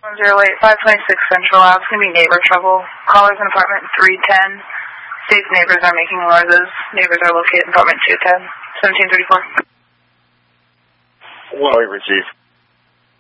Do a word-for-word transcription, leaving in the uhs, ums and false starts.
one zero eight, five twenty-six Central Ave. It's going to be neighbor trouble. Callers in apartment three ten. State's neighbors are making noises. Neighbors are located in apartment two ten, seventeen thirty-four. Well, we received.